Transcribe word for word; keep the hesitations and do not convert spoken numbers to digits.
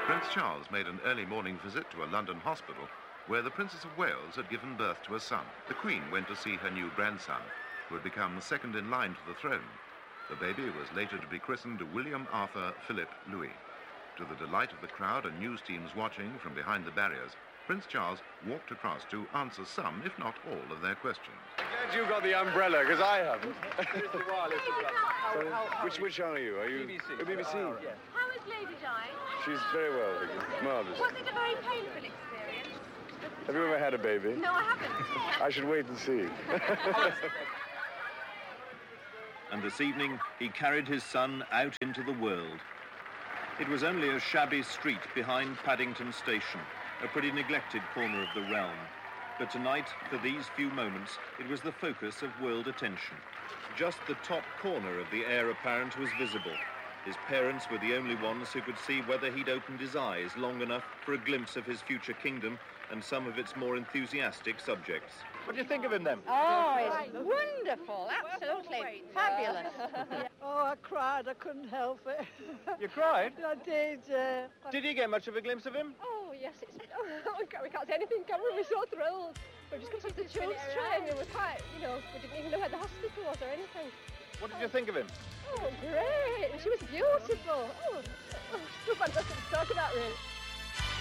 Prince Charles made an early morning visit to a London hospital where the Princess of Wales had given birth to a son. The Queen went to see her new grandson, who had become the second in line to the throne. The baby was later to be christened William Arthur Philip Louis. To the delight of the crowd and news teams watching from behind the barriers, Prince Charles walked across to answer some, if not all, of their questions. I'm glad you got the umbrella, because I haven't. So, which, which are you? Are you? B B C. Oh, B B C. Yeah. How is Lady Di? She's very well, marvellous. Was it a very painful experience? Have you ever had a baby? No, I haven't. I should wait and see. And this evening, he carried his son out into the world. It was only a shabby street behind Paddington Station, a pretty neglected corner of the realm. But tonight, for these few moments, it was the focus of world attention. Just the top corner of the heir apparent was visible. His parents were the only ones who could see whether he'd opened his eyes long enough for a glimpse of his future kingdom and some of its more enthusiastic subjects. What do you think of him, then? Oh, it's wonderful, absolutely fabulous. Oh, I cried, I couldn't help it. You cried? I did, yeah. Did you get much of a glimpse of him? Oh, yes, it's... Oh, we can't, we can't say anything, can we? We're so thrilled. We've just come to the children's train and we're quite, you know, we didn't even know where the hospital was or anything. What did you think of him? Oh, great. She was beautiful. Oh, oh so fantastic to talk about, really.